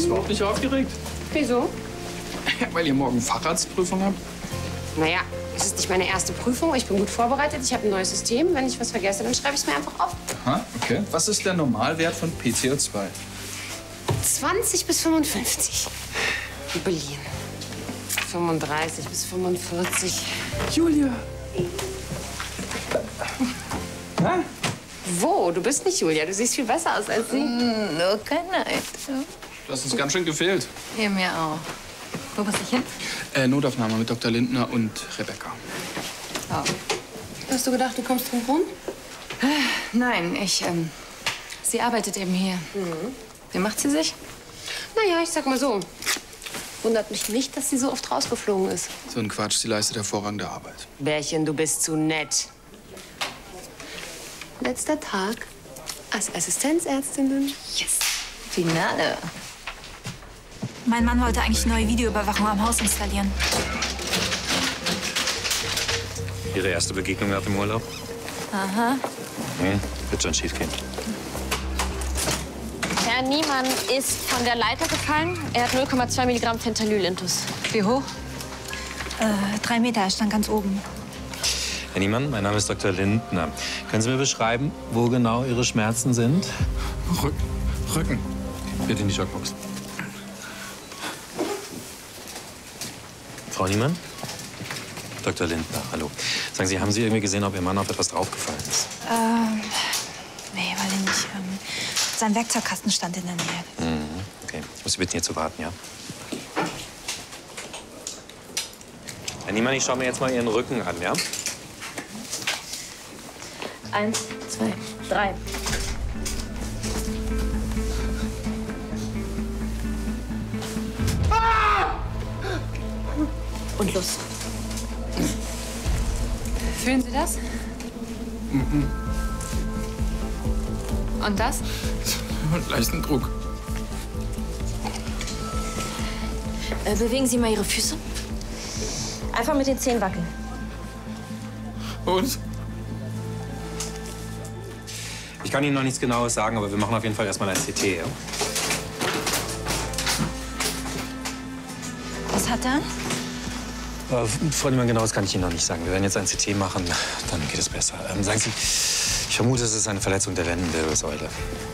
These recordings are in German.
du überhaupt nicht aufgeregt? Wieso? Weil ihr morgen Facharztprüfung habt? Naja, es ist nicht meine erste Prüfung. Ich bin gut vorbereitet. Ich habe ein neues System. Wenn ich was vergesse, dann schreibe ich es mir einfach auf. Aha, okay. Was ist der Normalwert von PCO2? 20 bis 55. Jubilieren. 35 bis 45. Julia! Na? Wo? Du bist nicht Julia. Du siehst viel besser aus als sie. Nur kein Neid. Du hast uns ganz schön gefehlt. Ja, mir auch. Wo muss ich hin? Notaufnahme mit Dr. Lindner und Rebecca. Oh. Hast du gedacht, du kommst drum rum? Nein, sie arbeitet eben hier. Wie macht sie sich? Naja, ich sag mal so. Wundert mich nicht, dass sie so oft rausgeflogen ist. So ein Quatsch, sie leistet hervorragende Arbeit. Bärchen, du bist zu nett. Letzter Tag als Assistenzärztin. Yes. Finale. Mein Mann wollte eigentlich neue Videoüberwachung am Haus installieren. Ihre erste Begegnung nach dem Urlaub? Aha. Wird schon schief gehen. Herr Niemann ist von der Leiter gefallen. Er hat 0,2 Milligramm Fentanyl-Intus. Wie hoch? 3 Meter, er stand ganz oben. Herr Niemann, mein Name ist Dr. Lindner. Können Sie mir beschreiben, wo genau Ihre Schmerzen sind? Rücken. Bitte in die Schockbox. Frau Niemann? Dr. Lindner, hallo. Sagen Sie, haben Sie irgendwie gesehen, ob Ihr Mann auf etwas draufgefallen ist? Nee, weil er nicht. Sein Werkzeugkasten stand in der Nähe. Okay, ich muss Sie bitten, hier zu warten, ja? Herr Niemann, ich schaue mir jetzt mal Ihren Rücken an, ja? 1, 2, 3. Und los. Fühlen Sie das? Und das? Leichten Druck. Bewegen Sie mal Ihre Füße. Einfach mit den Zehen wackeln. Und? Ich kann Ihnen noch nichts Genaues sagen, aber wir machen auf jeden Fall erstmal ein CT, ja? Was hat er? Frau Niemann, genaues kann ich Ihnen noch nicht sagen. Wir werden jetzt ein CT machen, dann geht es besser. Sagen Sie, ich vermute, es ist eine Verletzung der Lendenwirbelsäule.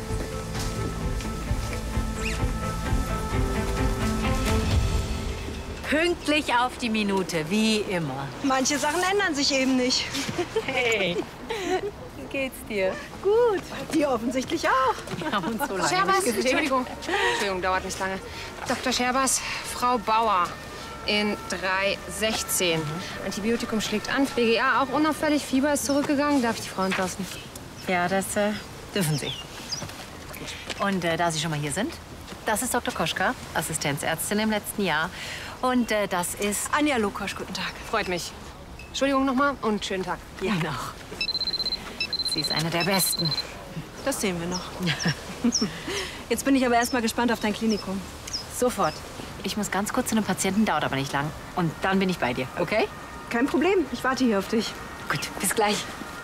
Pünktlich auf die Minute, wie immer. Manche Sachen ändern sich eben nicht. Hey, wie geht's dir? Gut, dir offensichtlich auch. Wir haben uns so lange Scherbas, nicht gesehen. Entschuldigung, dauert nicht lange. Dr. Scherbas, Frau Bauer in 316. Antibiotikum schlägt an, PGA auch unauffällig, Fieber ist zurückgegangen. Darf ich die Frau entlassen? Ja, das dürfen Sie. Und da Sie schon mal hier sind, das ist Dr. Koschka, Assistenzärztin im letzten Jahr. Und das ist Anja Lukosch, guten Tag. Freut mich. Entschuldigung nochmal und schönen Tag. ja noch. Sie ist eine der Besten. Das sehen wir noch. Jetzt bin ich aber erst mal gespannt auf dein Klinikum. Sofort. Ich muss ganz kurz zu einem Patienten, dauert aber nicht lang. Und dann bin ich bei dir, okay? Kein Problem, ich warte hier auf dich. Gut, bis gleich.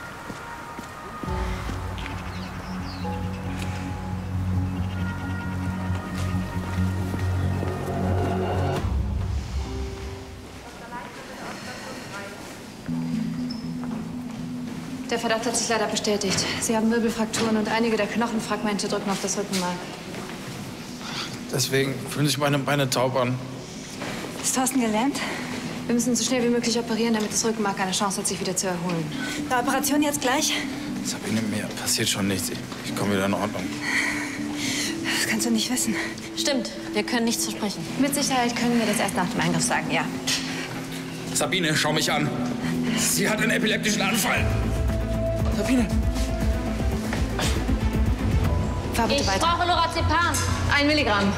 Der Verdacht hat sich leider bestätigt. Sie haben Wirbelfrakturen und einige der Knochenfragmente drücken auf das Rückenmark. Deswegen fühlen sich meine Beine taub an. Ist Thorsten gelähmt? Wir müssen so schnell wie möglich operieren, damit das Rückenmark eine Chance hat, sich wieder zu erholen. Die Operation jetzt gleich? Sabine, mir passiert schon nichts. Ich komme wieder in Ordnung. Das kannst du nicht wissen. Stimmt, wir können nichts versprechen. Mit Sicherheit können wir das erst nach dem Eingriff sagen, ja. Sabine, schau mich an. Sie hat einen epileptischen Anfall. Sabine. Fahr bitte Ich weiter. brauche Lorazepam. 1 Milligramm.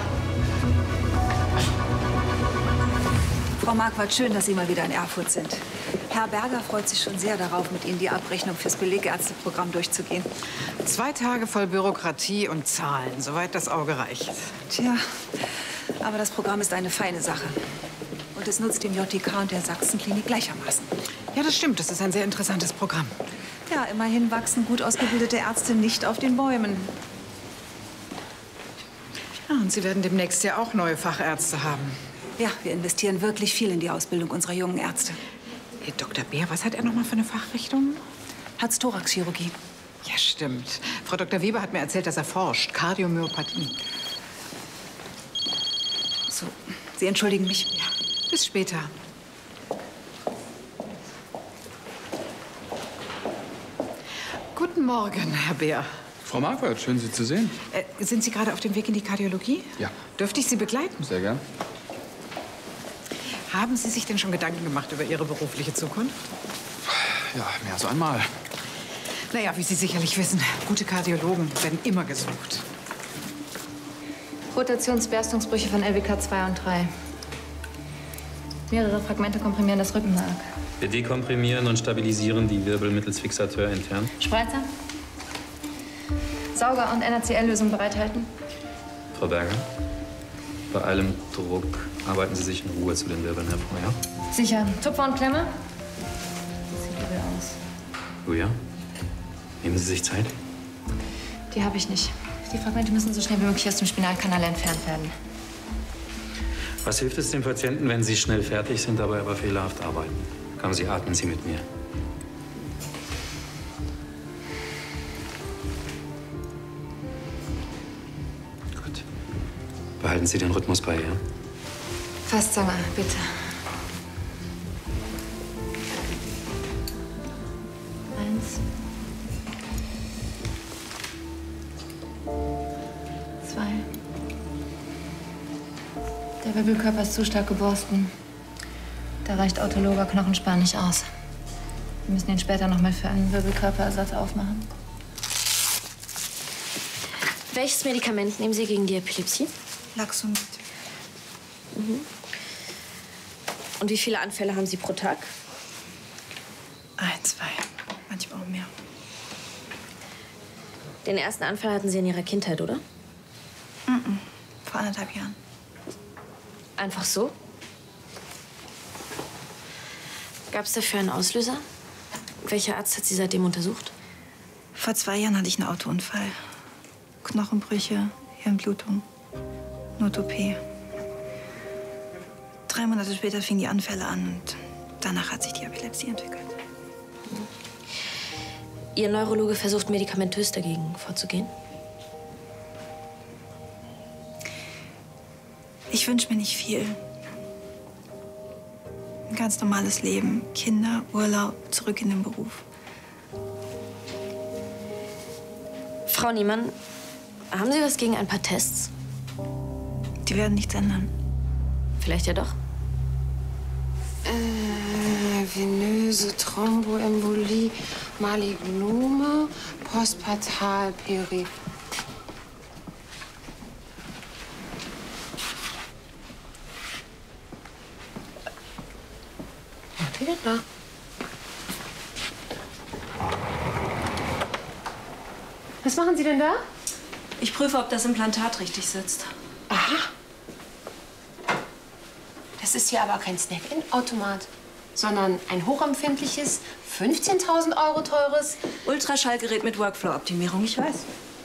Frau Marquardt, schön, dass Sie mal wieder in Erfurt sind. Herr Berger freut sich schon sehr darauf, mit Ihnen die Abrechnung fürs Belegärzteprogramm durchzugehen. 2 Tage voll Bürokratie und Zahlen, soweit das Auge reicht. Tja, aber das Programm ist eine feine Sache. Und es nutzt dem JTK und der Sachsenklinik gleichermaßen. Ja, das stimmt. Das ist ein sehr interessantes Programm. Ja, immerhin wachsen gut ausgebildete Ärzte nicht auf den Bäumen. Ja, und Sie werden demnächst ja auch neue Fachärzte haben. Ja, wir investieren wirklich viel in die Ausbildung unserer jungen Ärzte. Dr. Beer, was hat er noch mal für eine Fachrichtung? Herz-Thorax-Chirurgie. Ja, stimmt. Frau Dr. Weber hat mir erzählt, dass er forscht. Kardiomyopathie. So, Sie entschuldigen mich. Ja, bis später. Guten Morgen, Herr Beer. Frau Marquardt, schön, Sie zu sehen. Sind Sie gerade auf dem Weg in die Kardiologie? Ja. Dürfte ich Sie begleiten? Sehr gern. Haben Sie sich denn schon Gedanken gemacht über Ihre berufliche Zukunft? Ja, mehr als einmal. Naja, wie Sie sicherlich wissen, gute Kardiologen werden immer gesucht. Rotationsberstungsbrüche von LWK 2 und 3. Mehrere Fragmente komprimieren das Rückenmark. Wir dekomprimieren und stabilisieren die Wirbel mittels Fixateur intern. Spreizer? Sauger und NaCl-Lösung bereithalten. Frau Berger, bei allem Druck arbeiten Sie sich in Ruhe zu den Wirbeln hervor, ja? Sicher. Tupfer und Klemme? Das sieht übel aus. Julia, nehmen Sie sich Zeit. Die habe ich nicht. Die Fragmente müssen so schnell wie möglich aus dem Spinalkanal entfernt werden. Was hilft es dem Patienten, wenn Sie schnell fertig sind, dabei aber fehlerhaft arbeiten? Kommen Sie, atmen Sie mit mir. Gut. Behalten Sie den Rhythmus bei, ja? Fast Sommer, bitte. Eins. 2. Der Wirbelkörper ist zu stark geborsten. Da reicht autologer Knochenspar nicht aus. Wir müssen ihn später noch mal für einen Wirbelkörperersatz aufmachen. Welches Medikament nehmen Sie gegen die Epilepsie? Laxomid. Mhm. Und wie viele Anfälle haben Sie pro Tag? 1, 2, manchmal auch mehr. Den ersten Anfall hatten Sie in Ihrer Kindheit, oder? Vor 1,5 Jahren. Einfach so? Gab es dafür einen Auslöser? Welcher Arzt hat Sie seitdem untersucht? Vor 2 Jahren hatte ich einen Autounfall. Knochenbrüche, Hirnblutung, Not-OP. 3 Monate später fingen die Anfälle an und danach hat sich die Epilepsie entwickelt. Ihr Neurologe versucht medikamentös dagegen vorzugehen? Ich wünsche mir nicht viel. Ein ganz normales Leben, Kinder, Urlaub, zurück in den Beruf. Frau Niemann, haben Sie was gegen ein paar Tests? Die werden nichts ändern. Vielleicht ja doch. Venöse Thromboembolie, Malignome, Postpartalperi. Was steht da? Was machen Sie denn da? Ich prüfe, ob das Implantat richtig sitzt. Aha. Das ist hier aber kein Snack-in-Automat, sondern ein hochempfindliches, 15.000 € teures Ultraschallgerät mit Workflow-Optimierung, ich weiß.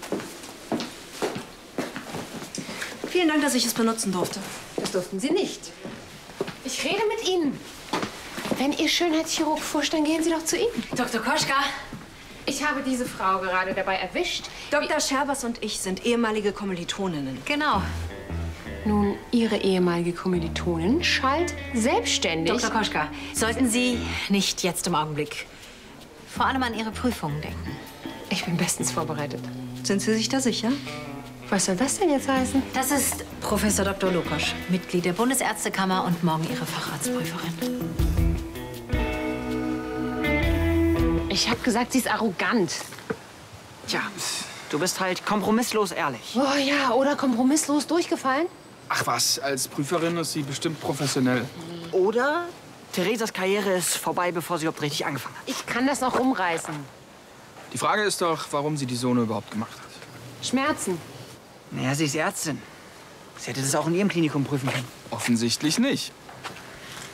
Vielen Dank, dass ich es benutzen durfte. Das durften Sie nicht. Ich rede mit Ihnen. Wenn Ihr Schönheitschirurg forscht, dann gehen Sie doch zu ihm. Dr. Koschka. Ich habe diese Frau gerade dabei erwischt. Dr. Scherbers und ich sind ehemalige Kommilitoninnen. Genau. Nun, Ihre ehemalige Kommilitonin schalt selbstständig. Dr. Koschka, sollten Sie nicht jetzt im Augenblick vor allem an Ihre Prüfungen denken? Ich bin bestens vorbereitet. Sind Sie sich da sicher? Was soll das denn jetzt heißen? Das ist Professor Dr. Lukosch, Mitglied der Bundesärztekammer und morgen Ihre Facharztprüferin. Ich habe gesagt, sie ist arrogant. Tja, du bist halt kompromisslos ehrlich. Oh ja, oder kompromisslos durchgefallen? Ach was, als Prüferin ist sie bestimmt professionell. Oder Theresas Karriere ist vorbei, bevor sie überhaupt richtig angefangen hat. Ich kann das noch umreißen. Die Frage ist doch, warum sie die Sono überhaupt gemacht hat. Schmerzen. Naja, sie ist Ärztin. Sie hätte das auch in ihrem Klinikum prüfen können. Offensichtlich nicht.